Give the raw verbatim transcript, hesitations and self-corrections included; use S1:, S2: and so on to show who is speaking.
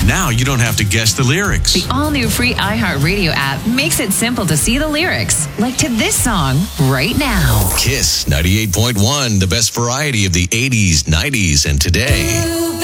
S1: Now you don't have to guess the lyrics.
S2: The all-new free iHeartRadio app makes it simple to see the lyrics, like to this song right now.
S1: Kiss ninety-eight point one, the best variety of the eighties, nineties, and today.